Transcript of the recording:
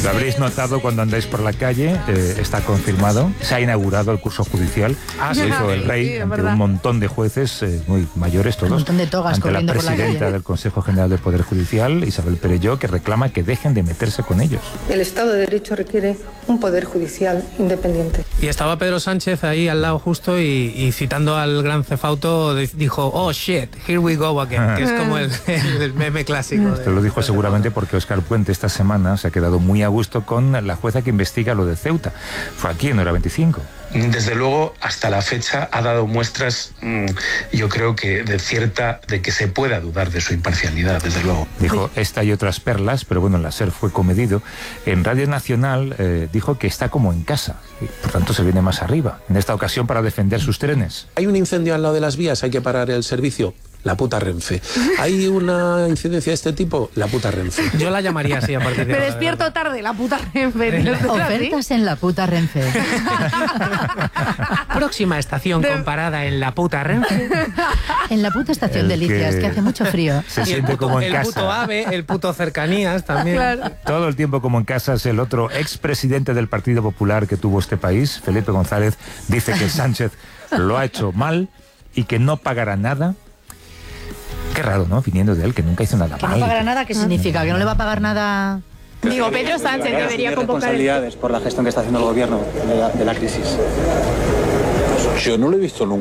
Lo habréis notado cuando andáis por la calle, está confirmado. Se ha inaugurado el curso judicial. Sí, Lo hizo el rey ante un montón de jueces muy mayores todos. Un montón de togas ante la corriendo por la presidenta calle. del Consejo General del Poder Judicial, Isabel Perelló, que reclama que dejen de meterse con ellos. El Estado de Derecho requiere un poder judicial independiente. Y estaba Pedro Sánchez ahí al lado justo y citando al gran cefauto dijo, oh shit, here we go again, que es como el meme clásico. Esto lo dijo seguramente porque Óscar Puente esta semana se ha quedado muy a gusto con la jueza que investiga lo de Ceuta. Fue aquí en Hora 25. Desde luego, hasta la fecha ha dado muestras, yo creo que de que se pueda dudar de su imparcialidad, desde luego. Dijo esta y otras perlas, pero bueno, la SER fue comedido. En Radio Nacional dijo que está como en casa, y por tanto se viene más arriba, en esta ocasión para defender sus trenes. Hay un incendio al lado de las vías, hay que parar el servicio. La puta Renfe. ¿Hay una incidencia de este tipo? La puta Renfe. Yo la llamaría así a partir de Me ahora, despierto tarde, la puta Renfe. Ofertas en la puta Renfe. Próxima estación comparada en la puta Renfe. En la puta estación Delicias, que hace mucho frío. Se siente como en el casa. puto AVE, el puto Cercanías también. Claro. Todo el tiempo como en casa. Es el otro expresidente del Partido Popular que tuvo este país, Felipe González, dice que Sánchez lo ha hecho mal y que no pagará nada. Qué raro, ¿no? Viniendo de él, que nunca hizo nada Que mal. no pagará nada, ¿qué significa? ¿Que no le va a pagar nada? Digo, Pedro Sánchez debería convocar... responsabilidades por la gestión que está haciendo el gobierno de la crisis. Yo no lo he visto nunca.